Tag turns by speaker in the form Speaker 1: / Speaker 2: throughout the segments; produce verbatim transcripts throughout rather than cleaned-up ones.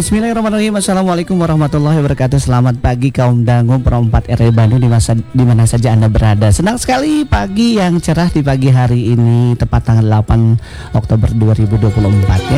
Speaker 1: Bismillahirrahmanirrahim. Assalamualaikum warahmatullahi wabarakatuh. Selamat pagi kaum dangu perempat R W Bandung di masa di mana saja Anda berada. Senang sekali pagi yang cerah di pagi hari ini, tepat tanggal delapan Oktober dua ribu dua puluh empat ya.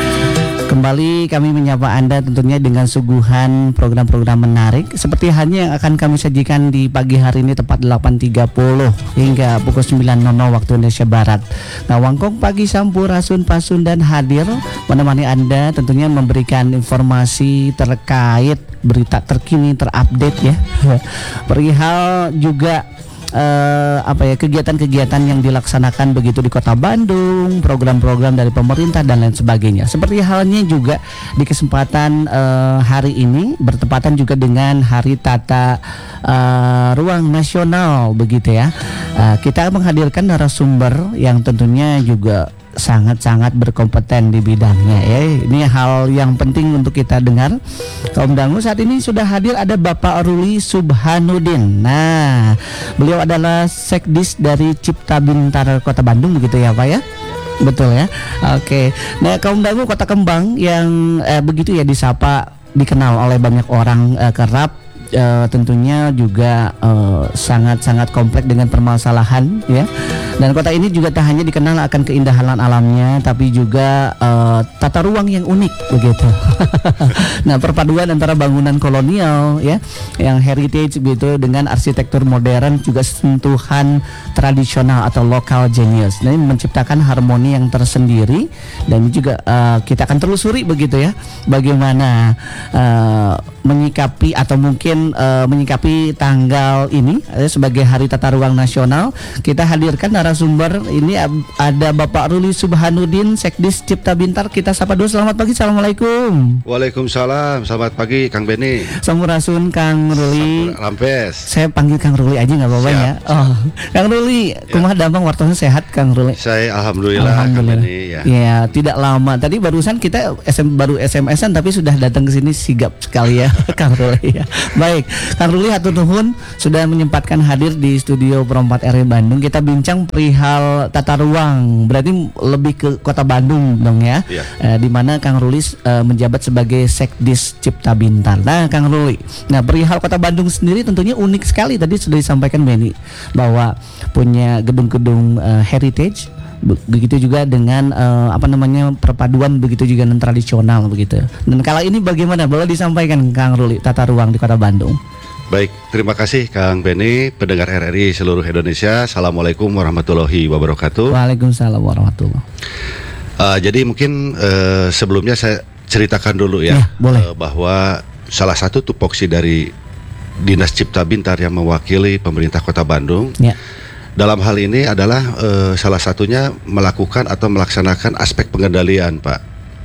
Speaker 1: Kembali kami menyapa Anda tentunya dengan suguhan program-program menarik seperti halnya yang akan kami sajikan di pagi hari ini tepat delapan tiga puluh hingga pukul sembilan waktu Indonesia Barat. Nah, Wangkong Pagi Sampurasun Pasundan hadir menemani Anda tentunya memberikan informasi terkait berita terkini terupdate ya. Perihal juga Uh, apa ya kegiatan-kegiatan yang dilaksanakan begitu di Kota Bandung, program-program dari pemerintah dan lain sebagainya. Seperti halnya juga di kesempatan uh, hari ini bertepatan juga dengan Hari Tata uh, Ruang Nasional begitu ya. Uh, kita menghadirkan narasumber yang tentunya juga sangat-sangat berkompeten di bidangnya ya. Ini hal yang penting untuk kita dengar. Kaum dangu, saat ini sudah hadir ada Bapak Ruli Subhanudin. Nah, beliau adalah Sekdis dari Cipta Bintara Kota Bandung begitu ya Pak ya? Betul ya. Oke. Nah, kaum dangu Kota Kembang yang eh, begitu ya disapa, dikenal oleh banyak orang eh, kerap Uh, tentunya juga uh, sangat-sangat kompleks dengan permasalahan ya. Dan kota ini juga tak hanya dikenal akan keindahan alamnya, tapi juga uh, tata ruang yang unik begitu. Nah, perpaduan antara bangunan kolonial ya, yang heritage begitu dengan arsitektur modern, juga sentuhan tradisional atau local genius. Nah, ini menciptakan harmoni yang tersendiri. Dan ini juga uh, kita akan telusuri begitu ya, bagaimana uh, menyikapi atau mungkin uh, menyikapi tanggal ini uh, sebagai Hari Tata Ruang Nasional. Kita hadirkan narasumber ini, ada Bapak Ruli Subhanudin, Sekdis Cipta Bintar. Kita sapa dulu. Selamat pagi. Assalamualaikum.
Speaker 2: Waalaikumsalam. Selamat pagi Kang Beni.
Speaker 1: Sampurasun Kang Ruli.
Speaker 2: Lampes.
Speaker 1: Saya panggil Kang Ruli aja nggak apa-apa ya. Oh, Kang Ruli, ya. Kumaha damang wartosnya sehat Kang Ruli?
Speaker 2: Saya alhamdulillah, alhamdulillah. Kang Beni ya.
Speaker 1: Ya, tidak lama. Tadi barusan kita S M, baru S M S-an tapi sudah datang ke sini sigap sekali ya. Kang Ruli ya. Baik, Kang Ruli hatur nuhun sudah menyempatkan hadir di studio Perempat R W Bandung. Kita bincang perihal tata ruang. Berarti lebih ke Kota Bandung dong ya.
Speaker 2: Ya.
Speaker 1: Eh, di mana Kang Ruli eh, menjabat sebagai Sekdis Cipta Bintar. Nah, Kang Ruli. Nah, perihal Kota Bandung sendiri tentunya unik sekali, tadi sudah disampaikan Beni bahwa punya gedung-gedung eh, heritage. Begitu juga dengan uh, apa namanya perpaduan begitu juga dengan tradisional begitu. Dan kala ini bagaimana? Boleh disampaikan Kang Ruli tata ruang di Kota Bandung.
Speaker 2: Baik, terima kasih Kang Beni, pendengar R R I seluruh Indonesia. Assalamualaikum warahmatullahi wabarakatuh.
Speaker 1: Waalaikumsalam warahmatullahi.
Speaker 2: Uh, jadi mungkin uh, sebelumnya saya ceritakan dulu ya,
Speaker 1: ya boleh.
Speaker 2: Uh, bahwa salah satu tupoksi dari Dinas Cipta Bintar yang mewakili pemerintah Kota Bandung. Ya. Dalam hal ini adalah uh, salah satunya melakukan atau melaksanakan aspek pengendalian, Pak.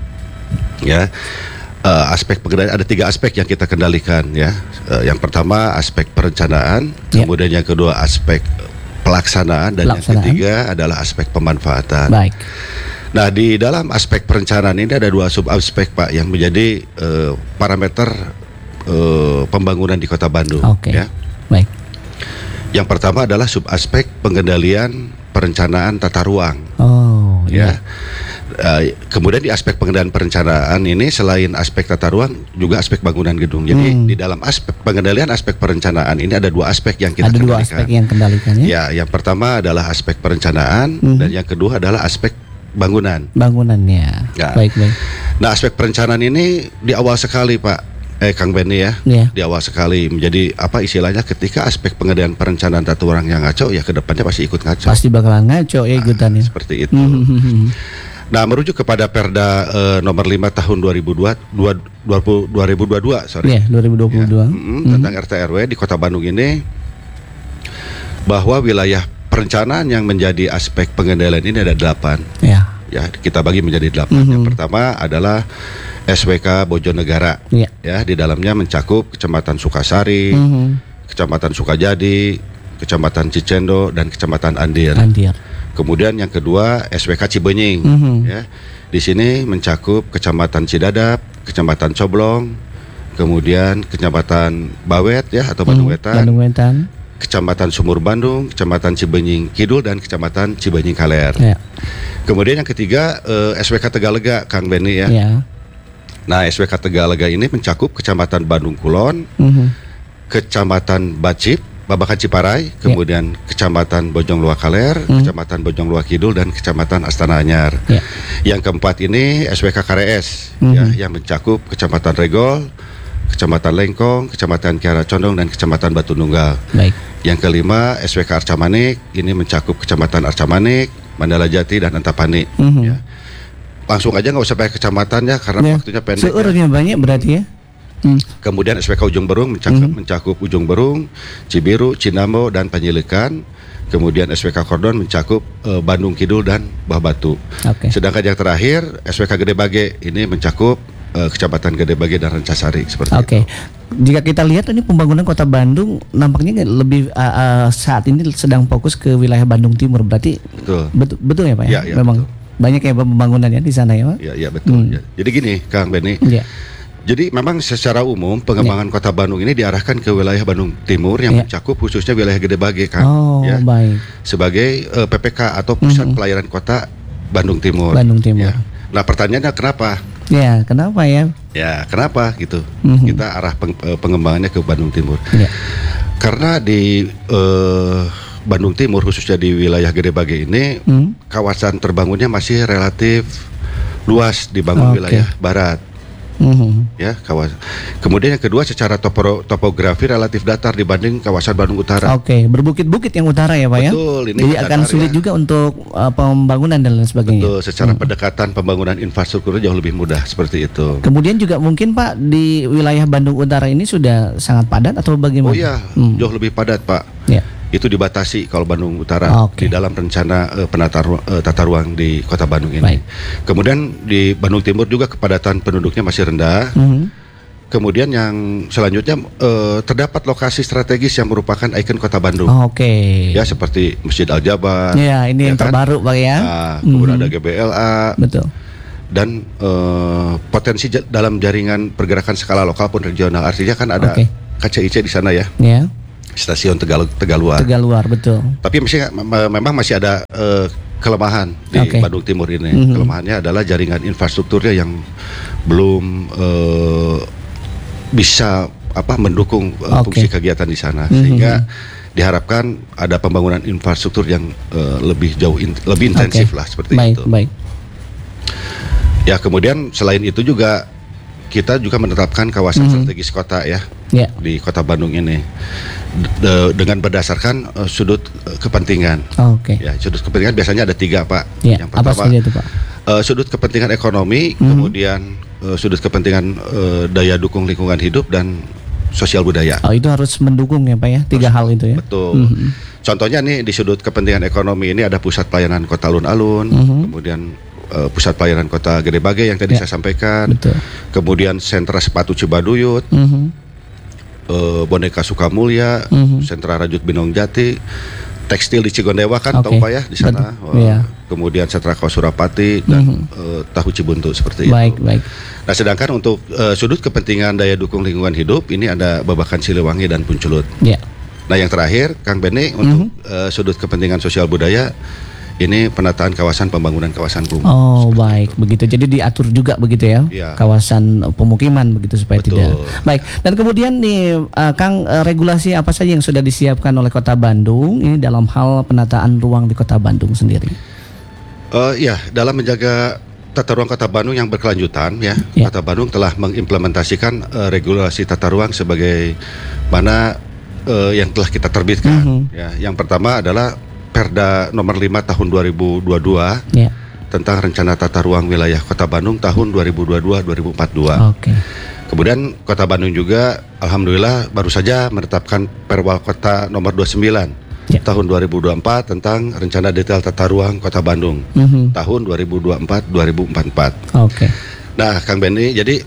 Speaker 2: Ya, uh, aspek pengendalian ada tiga aspek yang kita kendalikan, ya. Uh, yang pertama aspek perencanaan, ya. Kemudian yang kedua aspek pelaksanaan, dan pelaksanaan. Yang ketiga adalah aspek pemanfaatan. Baik. Nah, di dalam aspek perencanaan ini ada dua sub aspek, Pak, yang menjadi uh, parameter uh, pembangunan di Kota Bandung. Oke. Ya. Baik. Yang pertama adalah subaspek pengendalian perencanaan tata ruang. Oh, ya. Uh, kemudian di aspek pengendalian perencanaan ini selain aspek tata ruang juga aspek bangunan gedung. Jadi hmm. di dalam aspek pengendalian aspek perencanaan ini ada dua aspek yang kita
Speaker 1: ada
Speaker 2: kendalikan.
Speaker 1: Ada dua aspek yang kendalikan ya.
Speaker 2: Ya, yang pertama adalah aspek perencanaan hmm. dan yang kedua adalah aspek bangunan.
Speaker 1: Bangunannya.
Speaker 2: Ya.
Speaker 1: Baik, baik.
Speaker 2: Nah, aspek perencanaan ini di awal sekali, Pak. Eh Kang Beni ya, yeah. di awal sekali menjadi apa istilahnya ketika aspek pengendalian perencanaan tata ruang yang ngaco, ya kedepannya pasti ikut ngaco.
Speaker 1: Pasti bakalan ngaco ya ikutannya.
Speaker 2: Nah, seperti itu. Nah, merujuk kepada Perda uh, nomor lima tahun dua ribu dua puluh dua, sorry.
Speaker 1: Yeah, dua ribu dua puluh dua.
Speaker 2: Ya, mm, mm. Tentang R T R W di Kota Bandung ini, bahwa wilayah perencanaan yang menjadi aspek pengendalian ini ada delapan. Yeah. Ya, kita bagi menjadi delapan. Mm-hmm. Yang pertama adalah S W K Bojonegara, yeah. ya, di dalamnya mencakup Kecamatan Sukasari, mm-hmm. Kecamatan Sukajadi, Kecamatan Cicendo, dan Kecamatan Andir. Andir. Kemudian yang kedua S W K Cibenying, mm-hmm. ya, di sini mencakup Kecamatan Cidadap, Kecamatan Coblong, kemudian Kecamatan Bawet, ya, atau Bandung Wetan, mm, Bandung Wetan, Kecamatan Sumur Bandung, Kecamatan Cibenying Kidul, dan Kecamatan Cibenying Kaler. Yeah. Kemudian yang ketiga eh, S W K Tegalega, Kang Beni ya. Yeah. Nah, S W K Tegalega ini mencakup Kecamatan Bandung Kulon, mm-hmm. Kecamatan Bacip, Babakan Ciparai, kemudian yeah. Kecamatan Bojong Luak Kaler, mm-hmm. Kecamatan Bojong Luak Kidul, dan Kecamatan Astana Anyar. Yeah. Yang keempat ini S W K K R S, mm-hmm. ya, yang mencakup Kecamatan Regol, Kecamatan Lengkong, Kecamatan Kiara Condong, dan Kecamatan Batu Nunggal. Baik. Yang kelima S W K Arca Manik, ini mencakup Kecamatan Arca Manik, Mandala Jati, dan Antapani. Mm-hmm. Ya. Langsung aja nggak usah pakai kecamatannya karena yeah. waktunya pendek.
Speaker 1: Seurangnya ya. Banyak berarti ya. Hmm.
Speaker 2: Kemudian S W K Ujung Berung mencakup, hmm. mencakup Ujung Berung, Cibiru, Cinambo, dan Panjilikan. Kemudian S W K Kordon mencakup uh, Bandung Kidul dan Buah Batu. Okay. Sedangkan yang terakhir S W K Gede Bage ini mencakup uh, Kecamatan Gede Bage dan Rancasari seperti okay. itu.
Speaker 1: Jika kita lihat ini pembangunan Kota Bandung nampaknya lebih uh, uh, saat ini sedang fokus ke wilayah Bandung Timur. Berarti betul, betul, betul ya Pak ya?
Speaker 2: Ya, ya
Speaker 1: memang
Speaker 2: betul.
Speaker 1: Banyak ya pembangunannya di sana ya Pak?
Speaker 2: Iya, ya, betul. Hmm. Ya. Jadi gini Kang Benny. Ya. Jadi memang secara umum pengembangan ya. Kota Bandung ini diarahkan ke wilayah Bandung Timur yang ya. mencakup khususnya wilayah Gede Bage, Kang.
Speaker 1: Oh, ya. Baik.
Speaker 2: Sebagai uh, P P K atau Pusat mm-hmm. Pelayanan Kota Bandung Timur.
Speaker 1: Bandung Timur.
Speaker 2: Ya. Nah, pertanyaannya kenapa?
Speaker 1: Ya, kenapa ya?
Speaker 2: Ya, kenapa gitu? Mm-hmm. Kita arah peng- pengembangannya ke Bandung Timur. Ya. Karena di uh, Bandung Timur khususnya di wilayah Gede Bage ini mm. kawasan terbangunnya masih relatif luas dibanding okay. wilayah barat. Mm-hmm. Ya, kawasan. Kemudian yang kedua secara topo, topografi relatif datar dibanding kawasan Bandung Utara.
Speaker 1: Oke, okay. berbukit-bukit yang utara ya Pak ya.
Speaker 2: Betul, ini
Speaker 1: jadi akan sulit ya. juga untuk uh, pembangunan dan lain sebagainya.
Speaker 2: Betul, secara hmm. pendekatan pembangunan infrastruktur jauh lebih mudah seperti itu.
Speaker 1: Kemudian juga mungkin Pak di wilayah Bandung Utara ini sudah sangat padat atau bagaimana?
Speaker 2: Oh iya, hmm. jauh lebih padat Pak. Ya. Itu dibatasi kalau Bandung Utara okay. di dalam rencana uh, penata ru- uh, tata ruang di Kota Bandung ini. Baik. Kemudian di Bandung Timur juga kepadatan penduduknya masih rendah. Mm-hmm. Kemudian yang selanjutnya uh, terdapat lokasi strategis yang merupakan ikon Kota Bandung.
Speaker 1: Oh, Oke. Okay.
Speaker 2: Ya seperti Masjid Al Jabar.
Speaker 1: Ya ini ya yang kan? terbaru Pak ya.
Speaker 2: Nah, kemudian mm-hmm. ada G B L A.
Speaker 1: Betul.
Speaker 2: Dan uh, potensi j- dalam jaringan pergerakan skala lokal pun regional. Artinya kan ada okay. K C I C di sana ya.
Speaker 1: Ya.
Speaker 2: Stasiun Tegal Tegaluar.
Speaker 1: Tegaluar betul.
Speaker 2: Tapi masih memang masih ada uh, kelemahan di okay. Bandung Timur ini. Mm-hmm. Kelemahannya adalah jaringan infrastrukturnya yang belum uh, bisa apa mendukung uh, okay. fungsi kegiatan di sana. Mm-hmm. Sehingga diharapkan ada pembangunan infrastruktur yang uh, lebih jauh in, lebih intensif okay. lah seperti
Speaker 1: baik,
Speaker 2: itu.
Speaker 1: Baik.
Speaker 2: Ya kemudian selain itu juga kita juga menetapkan kawasan mm-hmm. strategis kota ya yeah. di Kota Bandung ini de- dengan berdasarkan uh, sudut uh, kepentingan.
Speaker 1: Oh, Oke. Okay.
Speaker 2: Ya sudut kepentingan biasanya ada tiga Pak.
Speaker 1: Yeah.
Speaker 2: Yang pertama
Speaker 1: apa saja itu Pak?
Speaker 2: Uh, sudut kepentingan ekonomi, mm-hmm. kemudian uh, sudut kepentingan uh, daya dukung lingkungan hidup dan sosial budaya.
Speaker 1: Oh itu harus mendukung ya Pak ya tiga harus, hal itu ya.
Speaker 2: Betul. Mm-hmm. Contohnya nih di sudut kepentingan ekonomi ini ada pusat pelayanan Kota Alun-Alun, mm-hmm. kemudian Uh, pusat pelayanan Kota Gede Bage yang tadi ya. saya sampaikan. Betul. Kemudian sentra sepatu Cibaduyut, mm-hmm. uh, boneka Sukamulya, mm-hmm. sentra rajut Binong Jati, tekstil di Cigondewa kan okay. tahu Pak ya di sana. Uh, yeah. Kemudian sentra kaos Surapati dan mm-hmm. uh, tahu Cibuntu seperti
Speaker 1: baik,
Speaker 2: itu.
Speaker 1: Baik.
Speaker 2: Nah sedangkan untuk uh, sudut kepentingan daya dukung lingkungan hidup ini ada Babakan Siliwangi dan Punculut. Yeah. Nah yang terakhir Kang Beni untuk mm-hmm. uh, sudut kepentingan sosial budaya ini penataan kawasan pembangunan kawasan kumuh.
Speaker 1: Oh baik itu. Begitu. Jadi diatur juga begitu ya, ya. Kawasan pemukiman begitu supaya Betul. tidak. Baik. Dan kemudian nih uh, Kang uh, regulasi apa saja yang sudah disiapkan oleh Kota Bandung ini dalam hal penataan ruang di Kota Bandung sendiri?
Speaker 2: Uh, ya dalam menjaga tata ruang Kota Bandung yang berkelanjutan ya, ya. Kota Bandung telah mengimplementasikan uh, regulasi tata ruang sebagai mana uh, yang telah kita terbitkan. Mm-hmm. Ya, yang pertama adalah Perda nomor lima tahun dua ribu dua puluh dua yeah. tentang rencana tata ruang wilayah Kota Bandung tahun dua ribu dua puluh dua sampai dua ribu empat puluh dua. Okay. Kemudian Kota Bandung juga alhamdulillah baru saja menetapkan Perwal Kota nomor dua puluh sembilan yeah. tahun dua ribu dua puluh empat tentang rencana detail tata ruang Kota Bandung mm-hmm. tahun dua ribu dua puluh empat sampai dua ribu empat puluh empat. Oke. Okay. Nah, Kang Benny, jadi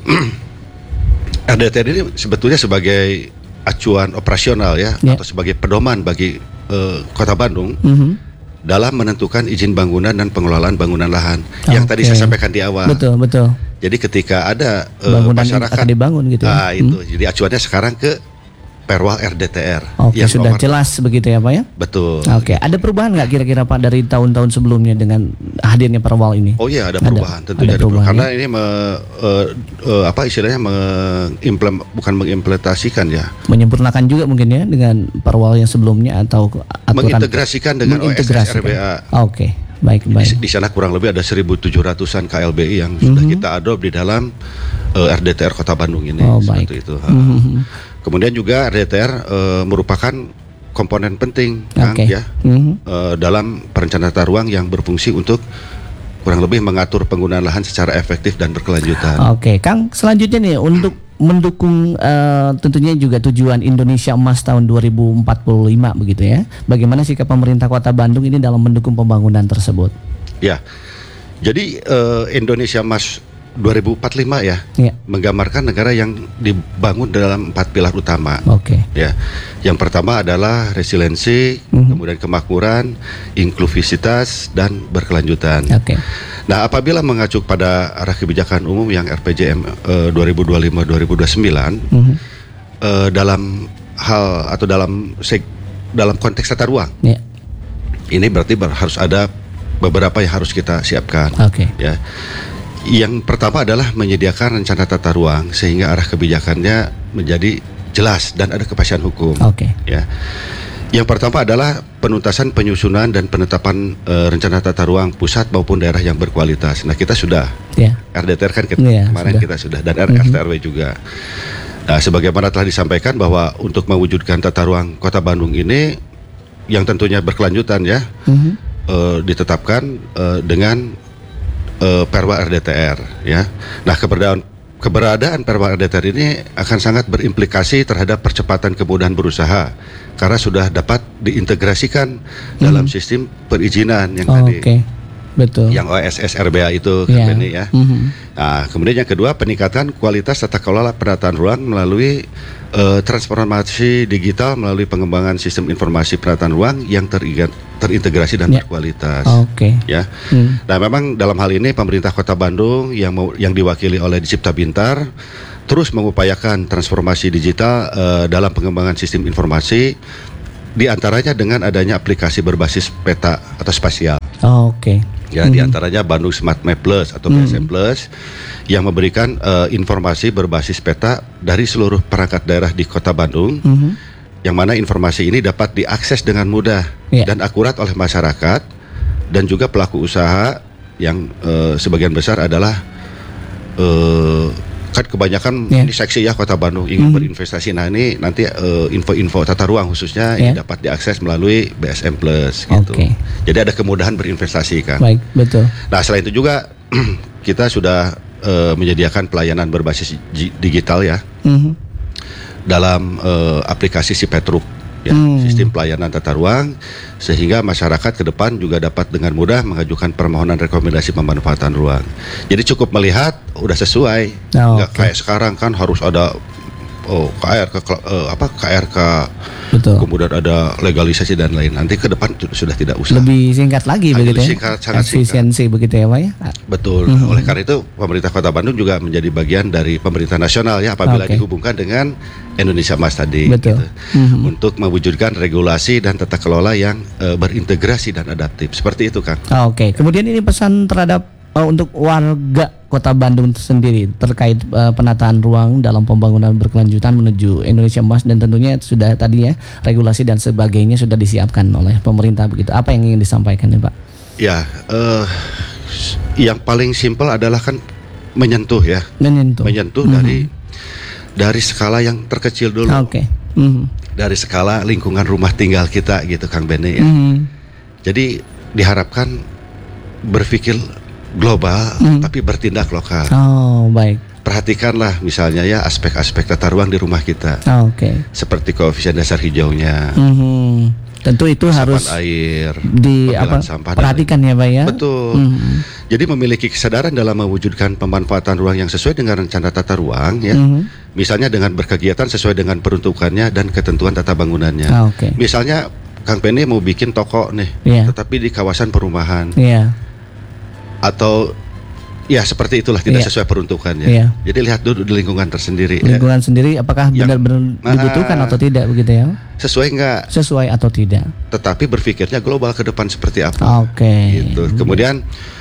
Speaker 2: R D T ini sebetulnya sebagai acuan operasional ya yeah. atau sebagai pedoman bagi Uh, Kota Bandung mm-hmm. dalam menentukan izin bangunan dan pengelolaan bangunan lahan okay. yang tadi saya sampaikan di awal.
Speaker 1: Betul betul.
Speaker 2: Jadi ketika ada uh,
Speaker 1: bangunan
Speaker 2: masyarakat
Speaker 1: akan dibangun gitu.
Speaker 2: Nah,
Speaker 1: ya?
Speaker 2: itu
Speaker 1: hmm.
Speaker 2: jadi acuannya sekarang ke Perwal R D T R.
Speaker 1: Oke, yang sudah nomor... jelas begitu ya Pak ya?
Speaker 2: Betul.
Speaker 1: Oke, ada perubahan nggak kira-kira Pak dari tahun-tahun sebelumnya dengan hadirnya Perwal ini?
Speaker 2: Oh iya, ada perubahan, ada, tentunya ada perubahan, ada perubahan. Ya? Karena ini me, uh, uh, apa istilahnya mengimplement, bukan mengimplementasikan ya.
Speaker 1: Menyempurnakan juga mungkin ya dengan Perwal yang sebelumnya atau aturan
Speaker 2: mengintegrasikan dengan O S S R B A.
Speaker 1: Oke. Baik, baik.
Speaker 2: Di, di sana kurang lebih ada seribu tujuh ratusan K L B I yang mm-hmm. sudah kita adopt di dalam uh, R D T R Kota Bandung ini.
Speaker 1: Oh,
Speaker 2: seperti
Speaker 1: baik.
Speaker 2: itu. Mm-hmm. Kemudian juga R D T R uh, merupakan komponen penting, Kang,
Speaker 1: okay.
Speaker 2: ya,
Speaker 1: mm-hmm.
Speaker 2: uh, dalam perencanaan tata ruang yang berfungsi untuk kurang lebih mengatur penggunaan lahan secara efektif dan berkelanjutan.
Speaker 1: Oke, okay. Kang, selanjutnya nih untuk mendukung uh, tentunya juga tujuan Indonesia Emas tahun dua ribu empat puluh lima begitu ya. Bagaimana sikap pemerintah Kota Bandung ini dalam mendukung pembangunan tersebut?
Speaker 2: Ya, jadi uh, Indonesia Emas dua ribu empat puluh lima ya, ya, menggambarkan negara yang dibangun dalam empat pilar utama.
Speaker 1: Oke.
Speaker 2: Okay. Ya, yang pertama adalah resiliensi, mm-hmm. kemudian kemakmuran, inklusivitas dan berkelanjutan.
Speaker 1: Oke. Okay.
Speaker 2: Nah, apabila mengacu pada arah kebijakan umum yang R P J M uh, dua ribu dua puluh lima dua ribu dua puluh sembilan, mm-hmm. uh, dalam hal atau dalam seg, dalam konteks tata ruang, yeah. ini berarti ber, harus ada beberapa yang harus kita siapkan.
Speaker 1: Oke. Okay.
Speaker 2: Ya. Yang pertama adalah menyediakan rencana tata ruang sehingga arah kebijakannya menjadi jelas dan ada kepastian hukum.
Speaker 1: Oke. Okay.
Speaker 2: Ya. Yang pertama adalah penuntasan penyusunan dan penetapan e, rencana tata ruang pusat maupun daerah yang berkualitas. Nah, kita sudah yeah. R D T R kan kita, yeah, kemarin sudah. kita sudah dan R T R W mm-hmm. juga. Nah, sebagaimana telah disampaikan bahwa untuk mewujudkan tata ruang Kota Bandung ini yang tentunya berkelanjutan ya, mm-hmm. e, ditetapkan e, dengan e, Perwa R D T R ya. Nah, keberadaan keberadaan Perwa R D T R ini akan sangat berimplikasi terhadap percepatan kemudahan berusaha karena sudah dapat diintegrasikan hmm. dalam sistem perizinan yang
Speaker 1: oh,
Speaker 2: tadi,
Speaker 1: okay. Betul.
Speaker 2: yang O S S R B A itu
Speaker 1: yeah.
Speaker 2: kan ini ya. Mm-hmm. Nah, kemudian yang kedua peningkatan kualitas tata kelola penataan ruang melalui uh, transformasi digital melalui pengembangan sistem informasi penataan ruang yang terigat, terintegrasi dan yeah. berkualitas.
Speaker 1: Oke. Okay.
Speaker 2: Ya. Mm. Nah, memang dalam hal ini pemerintah Kota Bandung yang mau, yang diwakili oleh Cipta Bintar terus mengupayakan transformasi digital uh, dalam pengembangan sistem informasi, di antaranya dengan adanya aplikasi berbasis peta atau spasial.
Speaker 1: Oh, Oke. Okay.
Speaker 2: Ya,
Speaker 1: mm-hmm.
Speaker 2: di antaranya Bandung Smart Map Plus atau B S M Plus mm-hmm. yang memberikan uh, informasi berbasis peta dari seluruh perangkat daerah di Kota Bandung, mm-hmm. yang mana informasi ini dapat diakses dengan mudah yeah. dan akurat oleh masyarakat dan juga pelaku usaha yang uh, sebagian besar adalah uh, kan kebanyakan yeah. ini seksi ya Kota Bandung ingin mm-hmm. berinvestasi. Nah, ini nanti uh, info-info tata ruang khususnya yeah. ini dapat diakses melalui B S M Plus gitu.
Speaker 1: Okay.
Speaker 2: Jadi ada kemudahan berinvestasi kan.
Speaker 1: Baik, betul.
Speaker 2: Nah, selain itu juga kita sudah uh, menyediakan pelayanan berbasis g- digital ya. Mm-hmm. Dalam uh, aplikasi Sipetruk ya, hmm. sistem pelayanan tata ruang, sehingga masyarakat ke depan juga dapat dengan mudah mengajukan permohonan rekomendasi pemanfaatan ruang. Jadi cukup melihat udah sesuai,
Speaker 1: oh,
Speaker 2: nggak
Speaker 1: okay.
Speaker 2: kayak sekarang kan harus ada oh K R K uh, apa K R K,
Speaker 1: betul.
Speaker 2: Kemudian ada legalisasi dan lain. Nanti ke depan sudah tidak usah.
Speaker 1: Lebih singkat lagi
Speaker 2: Lebih
Speaker 1: begitu
Speaker 2: singkat,
Speaker 1: ya,
Speaker 2: sangat
Speaker 1: efisiensi
Speaker 2: singkat.
Speaker 1: begitu ya Pak ya.
Speaker 2: Betul. Mm-hmm. Oleh karena itu pemerintah Kota Bandung juga menjadi bagian dari pemerintah nasional ya apabila okay. dihubungkan dengan Indonesia Emas tadi.
Speaker 1: Betul.
Speaker 2: Gitu.
Speaker 1: Mm-hmm.
Speaker 2: Untuk mewujudkan regulasi dan tata kelola yang uh, berintegrasi dan adaptif. Seperti itu, Kang.
Speaker 1: Oh, Oke. Okay. Kemudian ini pesan terhadap uh, untuk warga Kota Bandung sendiri terkait uh, penataan ruang dalam pembangunan berkelanjutan menuju Indonesia Emas, dan tentunya sudah tadi ya regulasi dan sebagainya sudah disiapkan oleh pemerintah begitu. Apa yang ingin disampaikan nih Pak? Ya, uh,
Speaker 2: yang paling simpel adalah kan menyentuh ya.
Speaker 1: Menyentuh.
Speaker 2: Menyentuh mm-hmm. dari dari skala yang terkecil dulu.
Speaker 1: Oke. Okay. Mm-hmm.
Speaker 2: Dari skala lingkungan rumah tinggal kita gitu Kang Beni ya.
Speaker 1: Mm-hmm.
Speaker 2: Jadi diharapkan berpikir global mm. tapi bertindak lokal.
Speaker 1: Oh, baik.
Speaker 2: Perhatikanlah misalnya ya aspek-aspek tata ruang di rumah kita.
Speaker 1: Oh, Oke. Okay.
Speaker 2: Seperti koefisien dasar hijaunya.
Speaker 1: Mm-hmm. Tentu itu harus
Speaker 2: air,
Speaker 1: di apa,
Speaker 2: sampah
Speaker 1: perhatikan ya Pak ya.
Speaker 2: Betul. Mm-hmm. Jadi memiliki kesadaran dalam mewujudkan pemanfaatan ruang yang sesuai dengan rencana tata ruang ya. Mm-hmm. Misalnya dengan berkegiatan sesuai dengan peruntukannya dan ketentuan tata bangunannya.
Speaker 1: Oh, okay.
Speaker 2: Misalnya Kang Penny mau bikin toko nih, yeah. tetapi di kawasan perumahan.
Speaker 1: Yeah.
Speaker 2: Atau Ya seperti itulah, tidak
Speaker 1: Iya.
Speaker 2: sesuai peruntukannya.
Speaker 1: Iya.
Speaker 2: Jadi lihat dulu di lingkungan tersendiri.
Speaker 1: Lingkungan sendiri apakah
Speaker 2: Yang-
Speaker 1: benar-benar
Speaker 2: Ah.
Speaker 1: dibutuhkan atau tidak begitu ya?
Speaker 2: Sesuai nggak?
Speaker 1: Sesuai atau tidak?
Speaker 2: Tetapi berpikirnya global ke depan seperti apa?
Speaker 1: Oke.
Speaker 2: Gitu. Kemudian,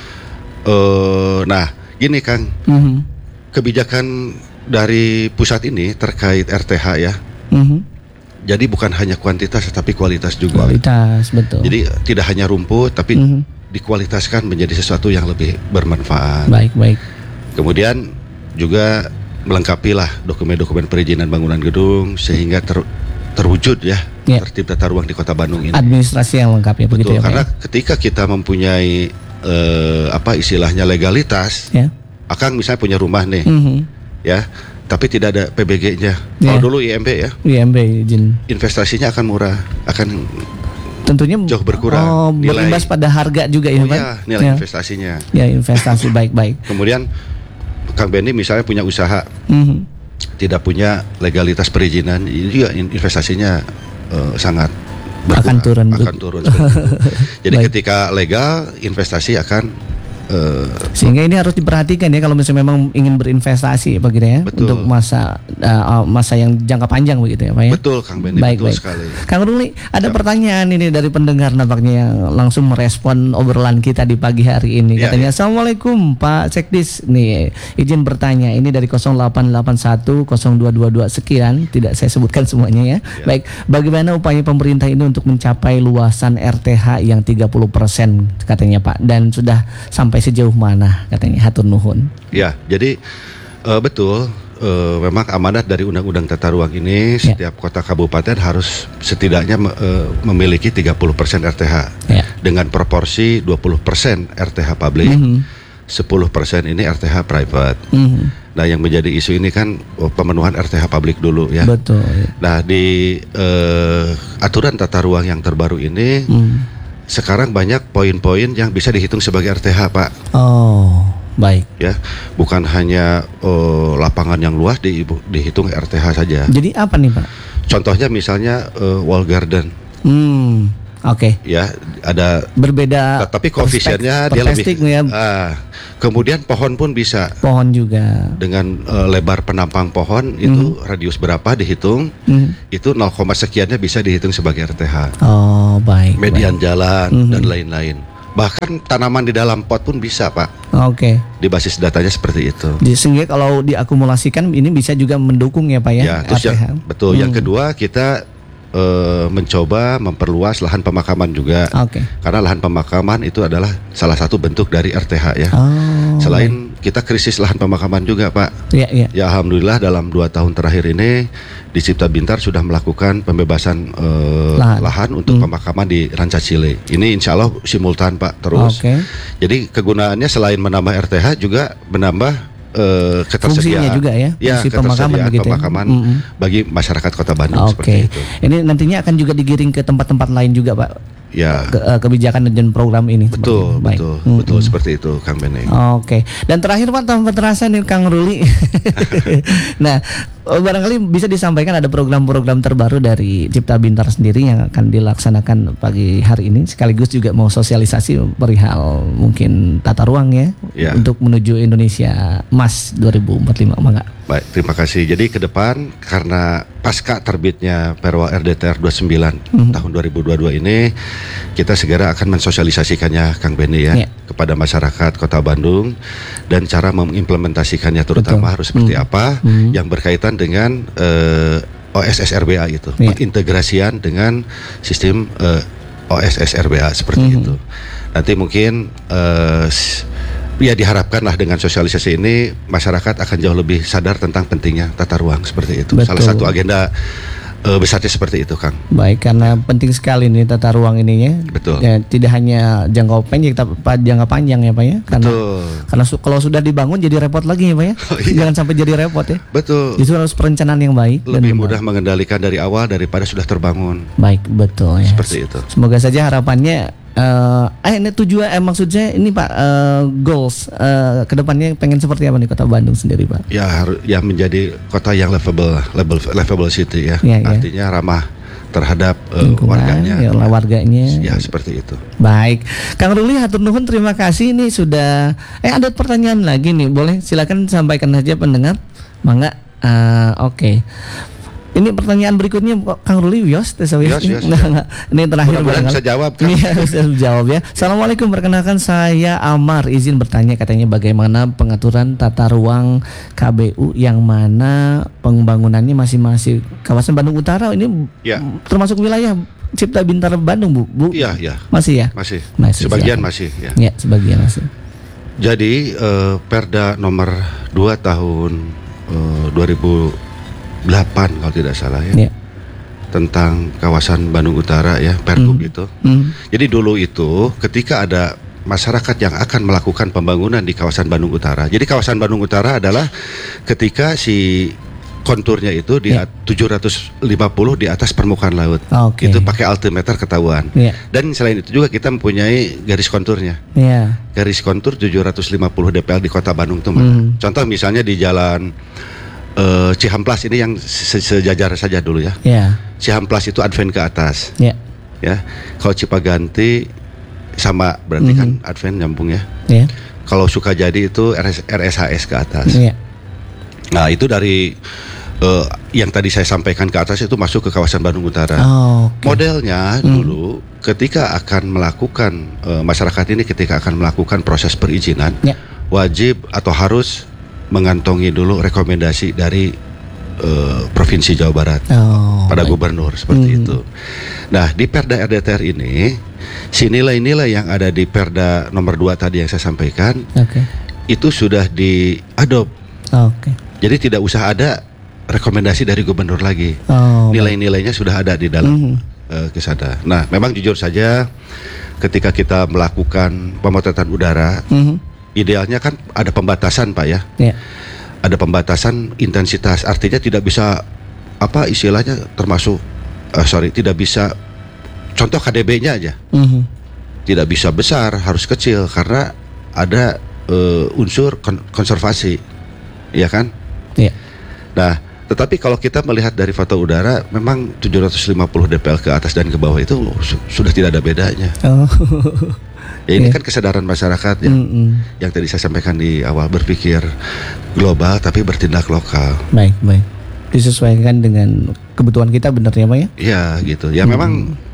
Speaker 2: eh, nah gini Kang,
Speaker 1: Mhm.
Speaker 2: kebijakan dari pusat ini terkait R T H ya.
Speaker 1: Mhm.
Speaker 2: Jadi bukan hanya kuantitas tetapi kualitas juga.
Speaker 1: Kualitas betul.
Speaker 2: Jadi tidak hanya rumput tapi
Speaker 1: Mhm.
Speaker 2: dikualitaskan menjadi sesuatu yang lebih bermanfaat.
Speaker 1: Baik baik.
Speaker 2: Kemudian juga melengkapi lah dokumen-dokumen perizinan bangunan gedung sehingga ter- terwujud ya,
Speaker 1: Ya.
Speaker 2: tertib tata ruang di Kota Bandung ini.
Speaker 1: Administrasi yang lengkap ya begitu
Speaker 2: Betul,
Speaker 1: ya Pak
Speaker 2: karena
Speaker 1: ya?
Speaker 2: ketika kita mempunyai eh, apa istilahnya legalitas,
Speaker 1: Ya.
Speaker 2: Akang misalnya punya rumah nih,
Speaker 1: Mhm.
Speaker 2: ya, tapi tidak ada P B G-nya.
Speaker 1: Ya.
Speaker 2: Kalau dulu I M B ya,
Speaker 1: I M B izin.
Speaker 2: investasinya akan murah, akan
Speaker 1: Tentunya
Speaker 2: jauh berkurang.
Speaker 1: Oh,
Speaker 2: Nilai-
Speaker 1: berimbas pada harga juga
Speaker 2: oh
Speaker 1: ini Pak.
Speaker 2: ya, nilai
Speaker 1: Ya.
Speaker 2: investasinya.
Speaker 1: Ya investasi baik-baik.
Speaker 2: Kemudian Kang Benny misalnya punya usaha,
Speaker 1: Mhm.
Speaker 2: tidak punya legalitas perizinan, ini juga in- investasinya eh, sangat
Speaker 1: Akan turun.
Speaker 2: akan turun seperti itu. Jadi
Speaker 1: Baik.
Speaker 2: ketika legal, investasi akan eh,
Speaker 1: Sehingga ini harus diperhatikan ya kalau misalnya memang ingin berinvestasi Pak Gira ya,
Speaker 2: Betul.
Speaker 1: untuk masa uh, masa yang jangka panjang begitu ya Pak ya.
Speaker 2: betul Kang Benny,
Speaker 1: Baik,
Speaker 2: betul
Speaker 1: baik.
Speaker 2: sekali.
Speaker 1: Kang Ruli, ada
Speaker 2: Ya.
Speaker 1: pertanyaan ini dari pendengar nampaknya yang langsung merespon obrolan kita di pagi hari ini.
Speaker 2: Ya,
Speaker 1: Katanya,
Speaker 2: ya.
Speaker 1: Assalamualaikum Pak Sekdis. Nih, izin bertanya. Ini dari nol delapan delapan satu nol dua dua dua sekian. Tidak saya sebutkan semuanya ya.
Speaker 2: Ya.
Speaker 1: Baik, bagaimana upaya pemerintah ini untuk mencapai luasan R T H yang tiga puluh persen katanya Pak. Dan sudah sampai sejauh mana katanya? Hatur nuhun.
Speaker 2: Ya, jadi eh, betul. eh, memang amanat dari Undang-Undang Tata Ruang ini
Speaker 1: Ya.
Speaker 2: setiap kota kabupaten harus setidaknya me- eh, memiliki tiga puluh persen R T H
Speaker 1: Ya.
Speaker 2: dengan proporsi dua puluh persen R T H publik,
Speaker 1: Mhm.
Speaker 2: sepuluh persen ini R T H private.
Speaker 1: Mhm.
Speaker 2: Nah, yang menjadi isu ini kan oh, pemenuhan R T H publik dulu ya.
Speaker 1: Betul.
Speaker 2: Nah, di eh, aturan tata ruang yang terbaru ini
Speaker 1: Mhm.
Speaker 2: sekarang banyak poin-poin yang bisa dihitung sebagai R T H, Pak.
Speaker 1: Oh, baik.
Speaker 2: Ya, bukan hanya oh, lapangan yang luas di, dihitung R T H saja.
Speaker 1: Jadi apa nih Pak?
Speaker 2: Contohnya misalnya eh, wall garden,
Speaker 1: Hmm, oke.
Speaker 2: ya ada.
Speaker 1: Berbeda.
Speaker 2: Tapi koefisiennya dia lebih.
Speaker 1: perspektif ya.
Speaker 2: Ah, kemudian pohon pun bisa
Speaker 1: Pohon juga.
Speaker 2: dengan eh, lebar penampang pohon itu radius berapa dihitung,
Speaker 1: Hmm.
Speaker 2: itu nol, sekiannya bisa dihitung sebagai R T H.
Speaker 1: Oh, baik.
Speaker 2: Median jalan
Speaker 1: Mhm.
Speaker 2: dan lain-lain. Bahkan tanaman di dalam pot pun bisa, Pak.
Speaker 1: baik. Oke.
Speaker 2: Di basis datanya seperti itu.
Speaker 1: Jadi, sehingga kalau diakumulasikan ini bisa juga mendukung ya Pak ya.
Speaker 2: Ya, terus
Speaker 1: R T H.
Speaker 2: yang betul. Yang
Speaker 1: Hmm.
Speaker 2: kedua kita eh, mencoba memperluas lahan pemakaman juga.
Speaker 1: Oke.
Speaker 2: Karena lahan pemakaman itu adalah salah satu bentuk dari R T H ya.
Speaker 1: Oh.
Speaker 2: Selain kita krisis lahan pemakaman juga, Pak.
Speaker 1: Iya, iya.
Speaker 2: Ya alhamdulillah dalam dua tahun terakhir ini di Cipta Bintar sudah melakukan pembebasan eh,
Speaker 1: Lahan.
Speaker 2: lahan. untuk
Speaker 1: Hmm.
Speaker 2: pemakaman di Rancacile. Ini insya Allah simultan, Pak, terus.
Speaker 1: Oke.
Speaker 2: Jadi kegunaannya selain menambah R T H juga menambah eh, ketersediaan.
Speaker 1: Fungsinya juga ya,
Speaker 2: Ya,
Speaker 1: fungsi pemakaman
Speaker 2: ketersediaan
Speaker 1: begitu ya.
Speaker 2: pemakaman
Speaker 1: Mm-mm.
Speaker 2: bagi masyarakat Kota Bandung
Speaker 1: Oke.
Speaker 2: seperti itu.
Speaker 1: Ini nantinya akan juga digiring ke tempat-tempat lain juga Pak.
Speaker 2: Ya,
Speaker 1: Ke- eh, kebijakan dan program ini.
Speaker 2: betul,
Speaker 1: Baik.
Speaker 2: betul,
Speaker 1: Mm-mm.
Speaker 2: betul seperti itu, Kang Benny.
Speaker 1: Oke, dan terakhir Pak tanpa terasa nih Kang Ruli. Nah, eh, barangkali bisa disampaikan ada program-program terbaru dari Cipta Bintar sendiri yang akan dilaksanakan pagi hari ini, sekaligus juga mau sosialisasi perihal mungkin tata ruang ya,
Speaker 2: Ya.
Speaker 1: untuk menuju Indonesia Emas dua ribu empat puluh lima, Mangga.
Speaker 2: Baik, terima kasih. Jadi ke depan karena pasca terbitnya Perwa R D T R dua puluh sembilan
Speaker 1: Mhm.
Speaker 2: tahun dua ribu dua puluh dua ini, kita segera akan mensosialisasikannya, Kang Benny ya,
Speaker 1: Ya.
Speaker 2: kepada masyarakat Kota Bandung dan cara mengimplementasikannya terutama
Speaker 1: Betul.
Speaker 2: harus seperti
Speaker 1: Hmm.
Speaker 2: apa
Speaker 1: Hmm.
Speaker 2: yang berkaitan dengan eh, O S S R B A itu,
Speaker 1: Ya.
Speaker 2: pengintegrasian dengan sistem eh, O S S R B A seperti
Speaker 1: Mhm.
Speaker 2: itu. Nanti mungkin eh, s- ya diharapkanlah dengan sosialisasi ini masyarakat akan jauh lebih sadar tentang pentingnya tata ruang seperti itu.
Speaker 1: Betul.
Speaker 2: Salah satu agenda eh, besarnya seperti itu, Kang.
Speaker 1: Baik, karena penting sekali nih tata ruang ininya.
Speaker 2: Betul.
Speaker 1: Ya, tidak hanya jangka pendek tapi jangka panjang ya Pak ya. Karena
Speaker 2: Betul.
Speaker 1: karena su- kalau sudah dibangun jadi repot lagi ya Pak ya.
Speaker 2: Oh, iya.
Speaker 1: Jangan sampai jadi repot ya.
Speaker 2: Betul.
Speaker 1: Justru harus perencanaan yang baik dan
Speaker 2: Lebih
Speaker 1: benar.
Speaker 2: mudah mengendalikan dari awal daripada sudah terbangun.
Speaker 1: Baik, betul ya.
Speaker 2: Seperti itu.
Speaker 1: Semoga saja harapannya eh eh, ini tujuan eh, maksudnya ini Pak eh, goals eh, kedepannya pengen seperti apa nih Kota Bandung sendiri Pak?
Speaker 2: Ya harus ya menjadi kota yang livable, level livable city ya.
Speaker 1: Ya, ya.
Speaker 2: Artinya ramah terhadap uh,
Speaker 1: Lingkungan,
Speaker 2: warganya.
Speaker 1: ya, warganya.
Speaker 2: Ya, seperti itu.
Speaker 1: Baik, Kang Ruli hatur nuhun, terima kasih. Ini sudah eh ada pertanyaan lagi nih, boleh silakan sampaikan saja pendengar. Mangga. Uh, Oke. Okay. Ini pertanyaan berikutnya Kang Ruli Wios, Wios, Wios. Ini terakhir
Speaker 2: barangkali bisa jawab kan?
Speaker 1: Iya, bisa jawab ya. Assalamualaikum, perkenalkan saya Amar, izin bertanya, katanya bagaimana pengaturan tata ruang K B U yang mana pembangunannya masih masih kawasan Bandung Utara ini ya. Termasuk wilayah Cipta Bintara Bandung, Bu? Bu?
Speaker 2: Iya, iya.
Speaker 1: Masih ya?
Speaker 2: Masih.
Speaker 1: masih
Speaker 2: sebagian
Speaker 1: siapa?
Speaker 2: masih ya.
Speaker 1: Ya, sebagian masih.
Speaker 2: Jadi eh, Perda nomor dua tahun eh, dua ribu delapan kalau tidak salah ya, ya. Tentang kawasan Bandung Utara ya, Pergub mm. itu. Mm. Jadi dulu itu ketika ada masyarakat yang akan melakukan pembangunan di kawasan Bandung Utara. Jadi kawasan Bandung Utara adalah ketika si konturnya itu di yeah. tujuh ratus lima puluh di atas permukaan laut. Okay. Itu pakai altimeter ketahuan. Yeah. Dan selain itu juga kita mempunyai garis konturnya. Yeah. Garis kontur tujuh ratus lima puluh D P L di Kota Bandung itu. Mm. Contoh misalnya di jalan Uh, Cihamplas ini yang se sejajar saja dulu ya. Yeah. Cihamplas itu Advent ke atas. Yeah. Ya. Kalau Cipaganti sama berarti mm-hmm. kan Advent nyambung ya. Yeah. Kalau Sukajadi itu R S H S ke atas. Yeah. Nah, itu dari uh, yang tadi saya sampaikan ke atas itu masuk ke kawasan Bandung Utara. Oh, okay. Modelnya mm. dulu ketika akan melakukan uh, masyarakat ini ketika akan melakukan proses perizinan, yeah. wajib atau harus mengantongi dulu rekomendasi dari uh, Provinsi Jawa Barat oh, pada baik. Gubernur seperti hmm. itu. Nah, di Perda R D T R ini si nilai-nilai yang ada di Perda nomor dua tadi yang saya sampaikan okay. itu sudah diadop. Oh, okay. Jadi tidak usah ada rekomendasi dari Gubernur lagi. Oh, nilai-nilainya sudah ada di dalam hmm. uh, kesada. Nah, memang jujur saja ketika kita melakukan pemotretan udara hmm. idealnya kan ada pembatasan Pak ya, yeah. ada pembatasan intensitas, artinya tidak bisa apa istilahnya termasuk, uh, sorry tidak bisa, contoh K D B-nya aja, mm-hmm. tidak bisa besar, harus kecil karena ada uh, unsur kon- konservasi, ya kan? Yeah. Nah, tetapi kalau kita melihat dari foto udara, memang tujuh ratus lima puluh D P L ke atas dan ke bawah itu su- sudah tidak ada bedanya. Oh. Ya ini yeah. kan kesadaran masyarakat ya, mm-hmm. yang tadi saya sampaikan di awal, berpikir global tapi bertindak lokal.
Speaker 1: Baik, baik. Disesuaikan dengan kebutuhan kita, benar ya Pak ya?
Speaker 2: Iya gitu. Ya mm. memang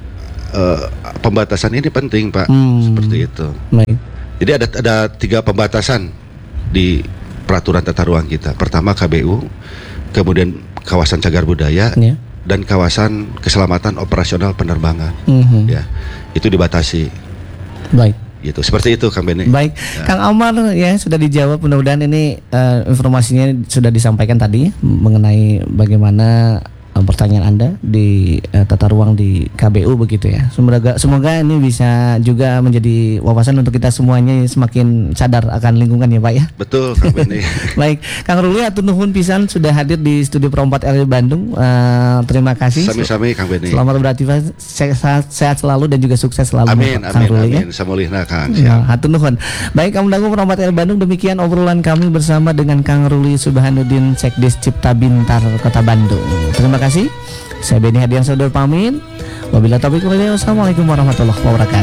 Speaker 2: uh, pembatasan ini penting Pak, mm. seperti itu. Baik. Jadi ada ada tiga pembatasan di peraturan tata ruang kita. Pertama K B U, kemudian kawasan cagar budaya, yeah. dan kawasan keselamatan operasional penerbangan. Mm-hmm. Ya, itu dibatasi. Baik. Gitu, seperti itu Kang Beni.
Speaker 1: Baik, ya. Kang Amar ya sudah dijawab, mudah-mudahan ini uh, informasinya sudah disampaikan tadi mengenai bagaimana uh, pertanyaan Anda di uh, tata ruang di K B U begitu ya. Semoga semoga ini bisa juga menjadi wawasan untuk kita semuanya semakin sadar akan lingkungan ya Pak ya.
Speaker 2: Betul Kang Beni.
Speaker 1: Baik, Kang Ruli atur nuhun pisan sudah hadir di studio Pro empat R W Bandung. Uh, terima kasih.
Speaker 2: Sami-sami Kang Beni.
Speaker 1: Selamat beraktivitas, sehat, sehat selalu dan juga sukses selalu.
Speaker 2: Amin,
Speaker 1: Kang
Speaker 2: amin,
Speaker 1: Ruli,
Speaker 2: amin.
Speaker 1: Ya?
Speaker 2: Samulihna Kang.
Speaker 1: Nah, atur nuhun. Baik, kamu dangu Pro empat R W Bandung, demikian obrolan kami bersama dengan Kang Ruli Subhanuddin, Sekdes Cipta Bintar Kota Bandung. Terima kasih. Saya Beni Hadian Saudara pamit. Wabillahi taufiq wal hidayah. Wassalamualaikum warahmatullahi wabarakatuh.